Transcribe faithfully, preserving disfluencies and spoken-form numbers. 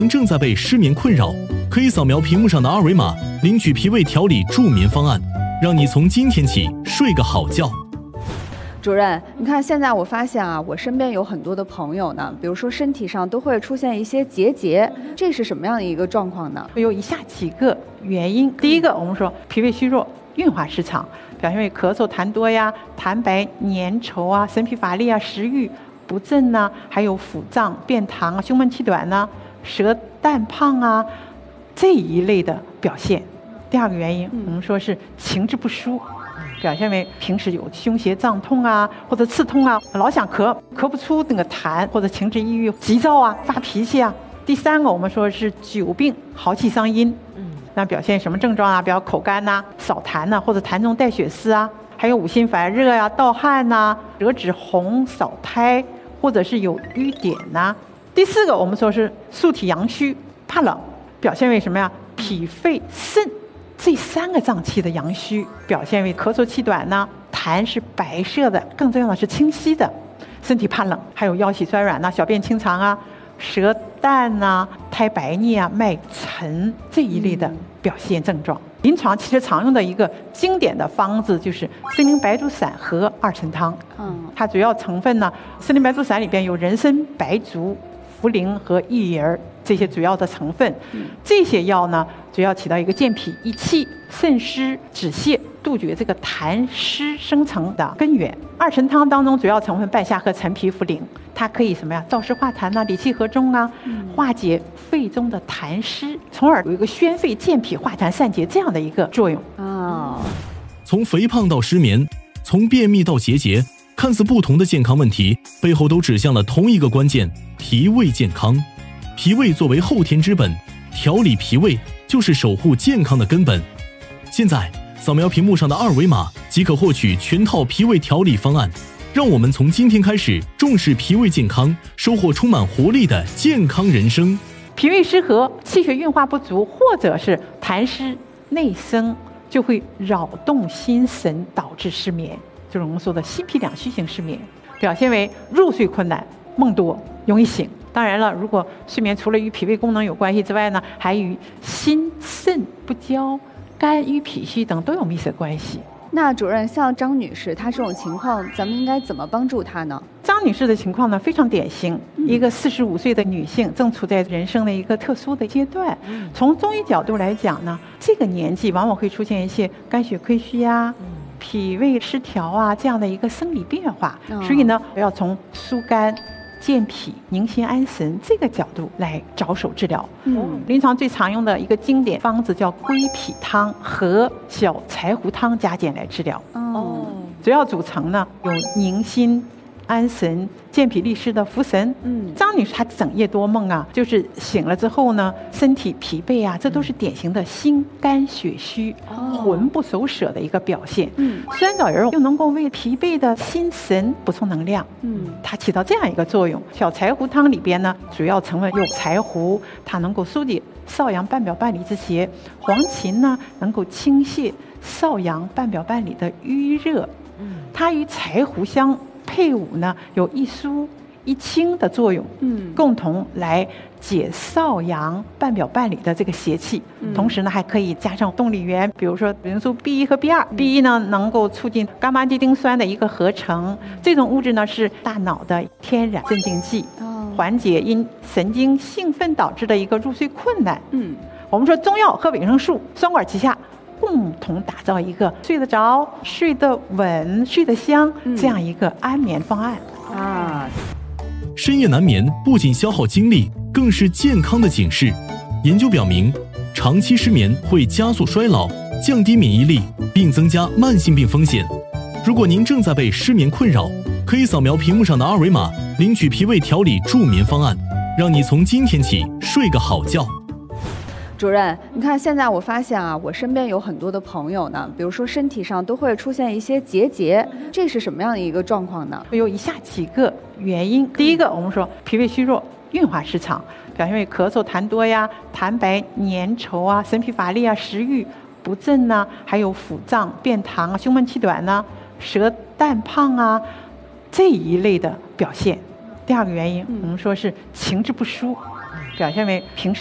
您正在被失眠困扰，可以扫描屏幕上的二维码，领取脾胃调理助眠方案，让你从今天起睡个好觉。 主任，你看现在我发现啊，我身边有很多的朋友呢，比如说身体上都会出现一些结节，这是什么样的一个状况呢？ 有以下几个原因。第一个，我们说脾胃虚弱、运化失常，表现为咳嗽痰多呀、痰白粘稠啊、神疲乏力啊、食欲不振呐、啊，还有腹胀、便溏啊、胸闷气短呐、啊、舌淡胖啊这一类的表现。第二个原因，我们说是情志不舒。表现为平时有胸胁胀痛啊，或者刺痛啊，老想咳，咳不出那个痰，或者情志抑郁、急躁啊、发脾气啊。第三个，我们说是久病耗气伤阴，嗯，那表现什么症状啊？比如口干呐、啊、少痰呐、啊，或者痰中带血丝啊，还有五心烦热呀、啊、盗汗呐、啊、舌质红、少苔，或者是有瘀点呐、啊。第四个，我们说是素体阳虚，怕冷，表现为什么呀？脾肺肾。这三个脏器的阳虚表现为咳嗽气短呢，痰是白色的，更重要的是清晰的，身体怕冷，还有腰膝酸软呐、小便清长啊、舌淡呐、苔白腻啊、脉沉这一类的表现症状。临床其实常用的一个经典的方子就是参苓白术散和二陈汤。嗯，它主要成分呢，参苓白术散里边有人参、白术、茯苓和薏仁这些主要的成分，这些药呢，主要起到一个健脾益气、渗湿止泻、杜绝这个痰湿生成的根源。二陈汤当中主要成分半夏和陈皮、茯苓，它可以什么呀？燥湿化痰呐、啊，理气和中啊，化解肺中的痰湿，从而有一个宣肺健脾、化痰散结这样的一个作用。 哦， 从肥胖到失眠，从便秘到结节，看似不同的健康问题，背后都指向了同一个关键：脾胃健康。脾胃作为后天之本，调理脾胃就是守护健康的根本。现在扫描屏幕上的二维码即可获取全套脾胃调理方案，让我们从今天开始重视脾胃健康，收获充满活力的健康人生。 脾胃失和、气血运化不足，或者是痰湿内生，就会扰动心神，导致失眠，就是我们说的心脾两虚型失眠，表现为入睡困难、梦多、容易醒。当然了，如果睡眠除了与脾胃功能有关系之外呢，还与心肾不交、肝郁脾虚等都有密切关系。 那主任，像张女士她这种情况，咱们应该怎么帮助她呢？ 张女士的情况呢非常典型，嗯、一个四十五岁的女性，正处在人生的一个特殊的阶段。嗯、从中医角度来讲呢，这个年纪往往会出现一些肝血亏虚呀、嗯、脾胃失调啊这样的一个生理变化，哦、所以呢，要从疏肝、健脾、宁心安神这个角度来着手治疗。嗯，临床最常用的一个经典方子叫归脾汤和小柴胡汤加减来治疗。哦，主要组成呢有宁心安神、健脾利湿的茯神。嗯，张女士她整夜多梦啊，就是醒了之后呢，身体疲惫啊，这都是典型的心肝血虚、哦、魂不守舍的一个表现。嗯，酸枣仁又能够为疲惫的心神补充能量。嗯，它起到这样一个作用。小柴胡汤里边呢，主要成分有柴胡，它能够疏解少阳半表半里之邪；黄芩呢，能够清泻少阳半表半里的瘀热。嗯，它与柴胡相配伍呢，有一疏一清的作用，嗯，共同来解少阳半表半里的这个邪气。嗯、同时呢，还可以加上动力源，比如说维生素 B 一 和 B 二。嗯、B 一呢，能够促进伽马地丁酸的一个合成，这种物质呢是大脑的天然镇静剂，哦、缓解因神经兴奋导致的一个入睡困难。嗯，我们说中药和维生素双管齐下，共同打造一个睡得着、睡得稳、睡得香、嗯、这样一个安眠方案啊。 深夜难眠不仅消耗精力，更是健康的警示。研究表明，长期失眠会加速衰老、降低免疫力，并增加慢性病风险。如果您正在被失眠困扰，可以扫描屏幕上的二维码，领取脾胃调理助眠方案，让你从今天起睡个好觉。 主任，你看现在我发现啊，我身边有很多的朋友呢，比如说身体上都会出现一些结节，这是什么样的一个状况呢？ 有以下几个原因。第一个，我们说脾胃虚弱、运化失常，表现为咳嗽痰多呀、痰白粘稠啊、神疲乏力啊、食欲不振呐、啊，还有腹胀、便溏啊、胸闷气短呐、啊、舌淡胖啊这一类的表现。第二个原因，我们说是情志不舒。 表现为平时